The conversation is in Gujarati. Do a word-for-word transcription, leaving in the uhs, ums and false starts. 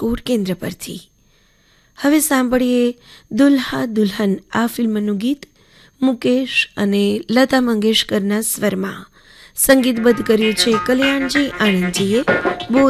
રાજકોટ કેન્દ્ર પરથી. હવે સાંભળીએ દુલ્હા દુલ્હન આ ફિલ્મનું ગીત મુકેશ અને લતા મંગેશકરના સ્વરમાં. સંગીતબદ્ધ કર્યું છે કલ્યાણજી આનંદજીએ. બોલ